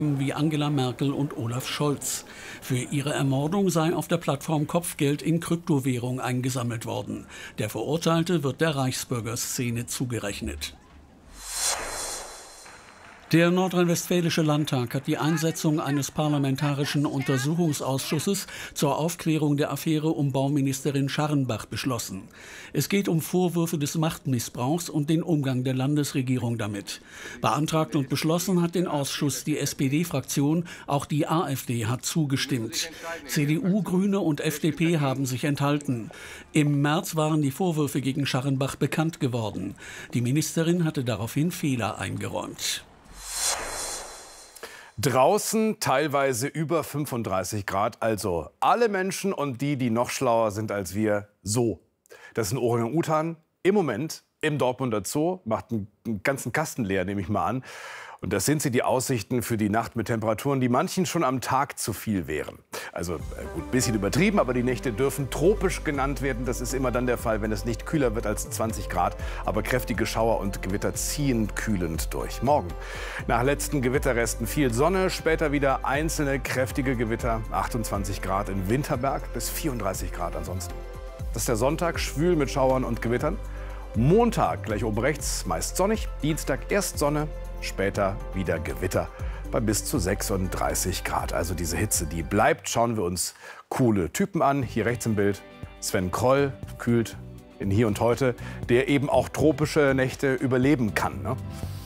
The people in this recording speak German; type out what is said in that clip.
wie Angela Merkel und Olaf Scholz. Für ihre Ermordung sei auf der Plattform Kopfgeld in Kryptowährung eingesammelt worden. Der Verurteilte wird der Reichsbürgerszene zugerechnet. Der nordrhein-westfälische Landtag hat die Einsetzung eines parlamentarischen Untersuchungsausschusses zur Aufklärung der Affäre um Bauministerin Scharrenbach beschlossen. Es geht um Vorwürfe des Machtmissbrauchs und den Umgang der Landesregierung damit. Beantragt und beschlossen hat den Ausschuss die SPD-Fraktion, auch die AfD hat zugestimmt. CDU, Grüne und FDP haben sich enthalten. Im März waren die Vorwürfe gegen Scharrenbach bekannt geworden. Die Ministerin hatte daraufhin Fehler eingeräumt. Draußen teilweise über 35 Grad, also alle Menschen und die noch schlauer sind als wir, so. Das ist ein Orang-Utan im Moment im Dortmunder Zoo, macht einen ganzen Kasten leer, nehme ich mal an. Und das sind die Aussichten für die Nacht mit Temperaturen, die manchen schon am Tag zu viel wären. Also gut, ein bisschen übertrieben, aber die Nächte dürfen tropisch genannt werden. Das ist immer dann der Fall, wenn es nicht kühler wird als 20 Grad. Aber kräftige Schauer und Gewitter ziehen kühlend durch. Morgen nach letzten Gewitterresten viel Sonne, später wieder einzelne kräftige Gewitter. 28 Grad in Winterberg bis 34 Grad ansonsten. Das ist der Sonntag, schwül mit Schauern und Gewittern. Montag gleich oben rechts meist sonnig. Dienstag erst Sonne, später wieder Gewitter bei bis zu 36 Grad. Also diese Hitze, die bleibt. Schauen wir uns coole Typen an. Hier rechts im Bild Sven Kroll, kühlt in Hier und Heute, der eben auch tropische Nächte überleben kann, ne?